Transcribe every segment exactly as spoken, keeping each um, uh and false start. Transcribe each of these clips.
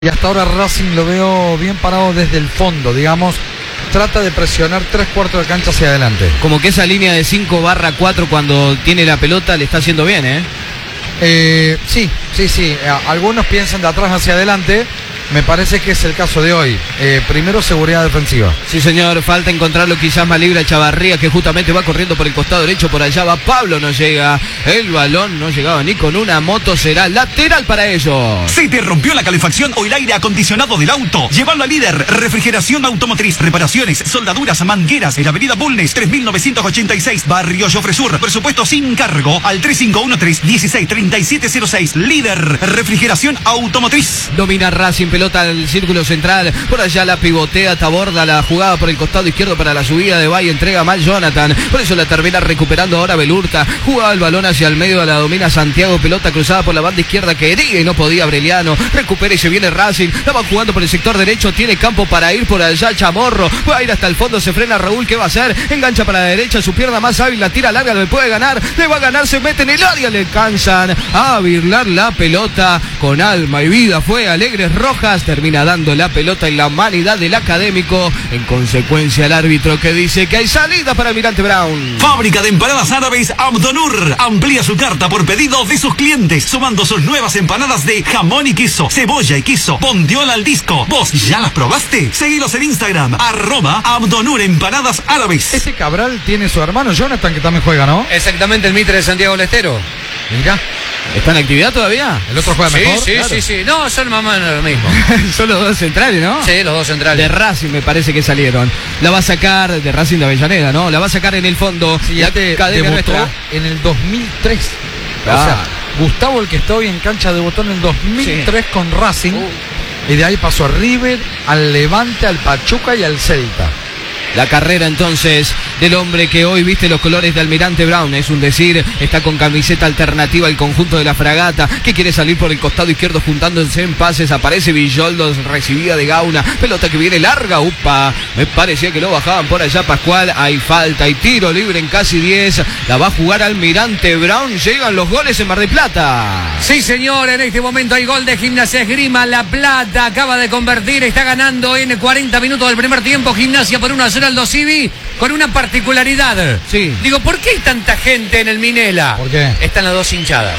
Y hasta ahora Racing lo veo bien parado desde el fondo, digamos. Trata de presionar tres cuartos de cancha hacia adelante. Como que esa línea de cinco barra cuatro cuando tiene la pelota le está haciendo bien, ¿eh? Eh, sí, sí, sí. Algunos piensan de atrás hacia adelante. Me parece que es el caso de hoy. Eh, primero, seguridad defensiva. Sí, señor. Falta encontrarlo quizás más libre a Chavarría, que justamente va corriendo por el costado derecho. Por allá va Pablo, no llega. El balón no llegaba ni con una moto. Será lateral para ellos. ¿Se te rompió la calefacción o el aire acondicionado del auto? Llévalo a Líder. Refrigeración automotriz. Reparaciones, soldaduras, mangueras. En Avenida Bulnes, tres mil novecientos ochenta y seis. Barrio Jofre Sur. Presupuesto sin cargo al tres cinco uno tres, uno seis tres siete cero seis. Líder. Refrigeración automotriz. Domina Racing. Pelota al círculo central, por allá la pivotea, Taborda la jugada por el costado izquierdo para la subida de Valle, entrega mal Jonathan, por eso la termina recuperando ahora Belurta, jugaba el balón hacia el medio, la domina Santiago, pelota cruzada por la banda izquierda, quería y no podía Aureliano, recupera y se viene Racing, la va jugando por el sector derecho, tiene campo para ir por allá Chamorro, va a ir hasta el fondo, se frena Raúl, ¿qué va a hacer? Engancha para la derecha, su pierna más hábil, la tira larga, le puede ganar, le va a ganar, se mete en el área, le alcanzan a virlar la pelota con alma y vida, fue Alegres Rojas, termina dando la pelota en la humanidad del Académico, en consecuencia el árbitro que dice que hay salida para Almirante Brown. Fábrica de empanadas árabes Abdonur amplía su carta por pedido de sus clientes, sumando sus nuevas empanadas de jamón y queso, cebolla y queso, bondiola al disco. ¿Vos ya las probaste? Seguilos en Instagram, arroba Abdonur empanadas árabes. Ese Cabral tiene su hermano Jonathan, que también juega, ¿no? Exactamente, el Mitre de Santiago del Estero. Mira. ¿Está en actividad todavía? ¿El otro juega Sí, mejor? sí, Claro. sí, sí. No, son más o menos lo mismo. Son los dos centrales, ¿no? Sí, los dos De centrales. Racing me parece que salieron. La va a sacar de Racing de Avellaneda, ¿no? La va a sacar en el fondo. Sí, la este academia debutó nuestra. en el dos mil tres. Ah. O sea, Gustavo, el que está hoy en cancha, debutó en el dos mil tres Sí. con Racing. Uh. Y de ahí pasó a River, al Levante, al Pachuca y al Celta. La carrera entonces del hombre que hoy viste los colores de Almirante Brown, es un decir, está con camiseta alternativa el conjunto de la Fragata, que quiere salir por el costado izquierdo juntándose en pases, aparece Villoldo, recibida de Gauna, pelota que viene larga, upa, me parecía que lo bajaban por allá Pascual, hay falta, hay tiro libre en casi diez, la va a jugar Almirante Brown, llegan los goles en Mar del Plata. Sí, señor, en este momento hay gol de Gimnasia Esgrima La Plata, acaba de convertir, está ganando en cuarenta minutos del primer tiempo, Gimnasia por uno a cero al dos Civi, con una particularidad. Sí. Digo, ¿por qué hay tanta gente en el Minela? ¿Por qué? Están las dos hinchadas.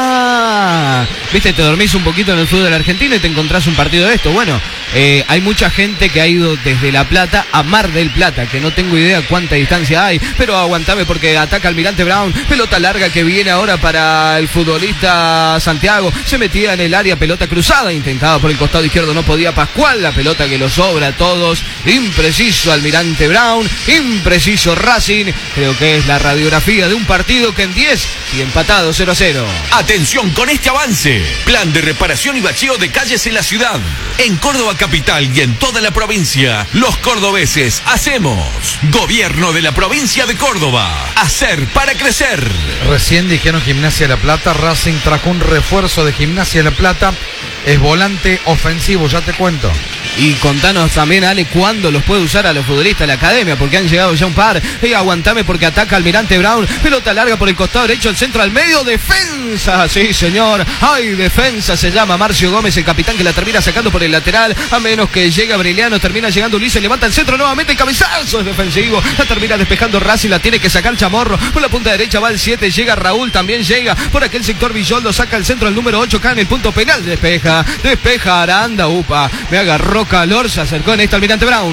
Ah, viste, te dormís un poquito en el fútbol argentino y te encontrás un partido de esto. Bueno, eh, hay mucha gente que ha ido desde La Plata a Mar del Plata, que no tengo idea cuánta distancia hay, pero aguantame porque ataca Almirante Brown, pelota larga que viene ahora para el futbolista Santiago, se metía en el área, pelota cruzada, intentaba por el costado izquierdo, no podía Pascual, la pelota que lo sobra a todos, impreciso Almirante Brown, impreciso Racing, creo que es la radiografía de un partido que en diez y empatado cero a cero. Atención con este avance. Plan de reparación y bacheo de calles en la ciudad. En Córdoba capital y en toda la provincia, los cordobeses hacemos. Gobierno de la provincia de Córdoba. Hacer para crecer. Recién dijeron Gimnasia de La Plata, Racing trajo un refuerzo de Gimnasia de La Plata, es volante ofensivo, ya te cuento. Y contanos también, Ale, cuándo los puede usar a los futbolistas de la academia, porque han llegado ya un par. Y aguantame porque ataca Almirante Brown. Pelota larga por el costado derecho, el centro al medio. Defensa, sí señor. Ay, defensa se llama Marcio Gómez, el capitán que la termina sacando por el lateral. A menos que llegue Aureliano, termina llegando Ulises, levanta el centro nuevamente. Cabezazo es defensivo. La termina despejando Racing, la tiene que sacar Chamorro. Por la punta derecha va el siete, llega Raúl, también llega. Por aquel sector Villoldo, saca el centro al número ocho, cae en el punto penal. Despeja, despeja Aranda, upa. Me agarró calor, se acercó en esta Almirante Brown.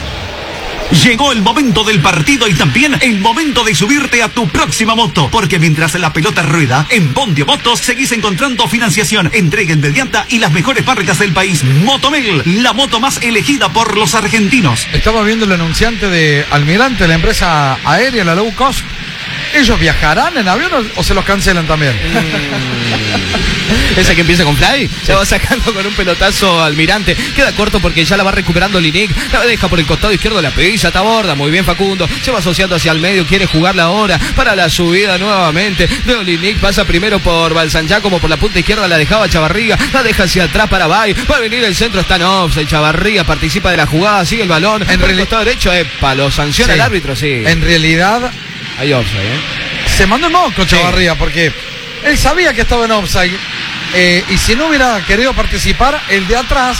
Llegó el momento del partido y también el momento de subirte a tu próxima moto, porque mientras la pelota rueda, en Bondio Motos seguís encontrando financiación, entrega inmediata y las mejores marcas del país. Motomel, la moto más elegida por los argentinos. Estaba viendo el anunciante de Almirante, la empresa aérea, la low cost. ¿Ellos viajarán en avión o, o se los cancelan también? Esa que empieza con Fly, se va sacando con un pelotazo Almirante, queda corto porque ya la va recuperando Linic, la deja por el costado izquierdo, la pisa Taborda, muy bien Facundo, se va asociando hacia el medio, quiere jugarla ahora para la subida nuevamente de Linic, pasa primero por Balsanchá, como por la punta izquierda la dejaba Chavarría, la deja hacia atrás para Bay, va a venir el centro, está en offside, Chavarría participa de la jugada, sigue el balón, en el costado derecho, epa, lo sanciona Sí. el árbitro, sí. En realidad Hay offside, ¿eh? se mandó un moco Chavarría, porque él sabía que estaba en offside. Eh, y si no hubiera querido participar, el de atrás